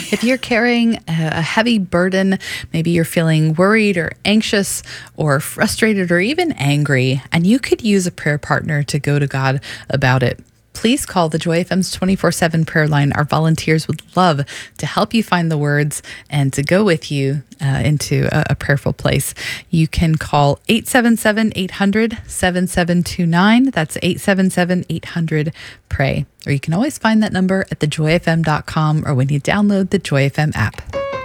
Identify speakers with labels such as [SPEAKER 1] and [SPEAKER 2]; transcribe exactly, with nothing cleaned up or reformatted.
[SPEAKER 1] If you're carrying a heavy burden, maybe you're feeling worried or anxious or frustrated or even angry, and you could use a prayer partner to go to God about it, please call the Joy F M's twenty-four seven prayer line. Our volunteers would love to help you find the words and to go with you uh, into a, a prayerful place. You can call eight seven seven, eight hundred, seven seven two nine. That's eight seven seven, eight hundred, pray. Or you can always find that number at the joy f m dot com or when you download the Joy F M app.